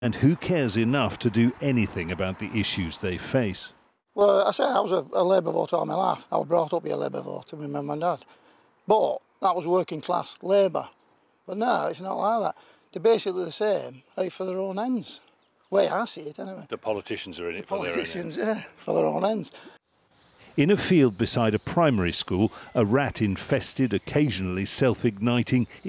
and who cares enough to do anything about the issues they face. Well, I say I was a Labour voter all my life. I was brought up with a Labour voter with my mum and dad. But that was working class Labour. But no, it's not like that. They're basically the same, for their own ends. The way I see it, anyway. The politicians are in it for their own ends. Politicians, yeah, for their own ends. In a field beside a primary school, a rat-infested, occasionally self-igniting